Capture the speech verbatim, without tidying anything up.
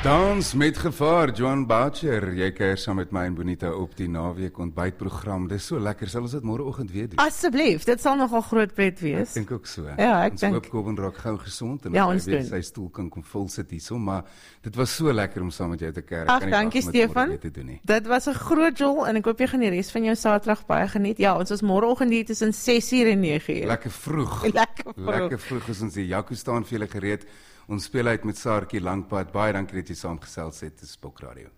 Dans met gevaar, Johan Boucher. Jy kuier saam met my en Bonita op die naweek ontbytprogram. Dis so lekker, sal ons dit môreoggend weer doen? Asseblief, dit sal nogal groot pret wees. Ek dink ook so. Ja, ek ons dink. Ons hoop raak gou gesond en ja, ons weet weet sy stoel kan kom vol sit hierso, maar dit was so lekker om saam met jou te kuier. Ag, dankie Stefan. Dit was 'n groot jol en ek hoop jy gaan die res van jou Saterdag baie geniet. Ja, ons is môreoggend hier tussen ses uur en nege uur. Lekker vroeg. Lekker vroeg. Lekker vroeg is ons hier. Jaco staan vir julle gereed. Ons speel uit met Saartjie Langpad. Baie dankie dat jy saamgesels het. Dis Spokradio.